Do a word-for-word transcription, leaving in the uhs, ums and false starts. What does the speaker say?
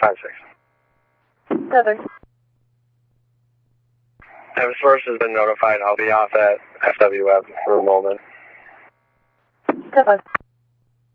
five six. Seven. M source has been notified. I'll be off at F W Web for a moment. Seven.